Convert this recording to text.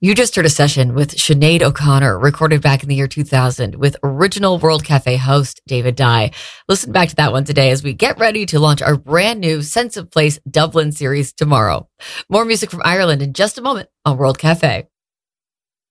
You just heard a session with Sinead O'Connor, recorded back in the year 2000 with original World Cafe host David Dye. Listen back to that one today as we get ready to launch our brand new Sense of Place Dublin series tomorrow. More music from Ireland in just a moment on World Cafe.